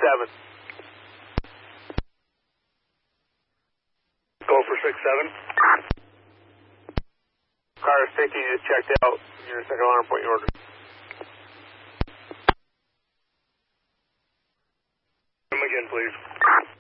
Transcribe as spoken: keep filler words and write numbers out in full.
seven. Go for six seven. Car fifty just checked out. Your second alarm point order. Come again, please.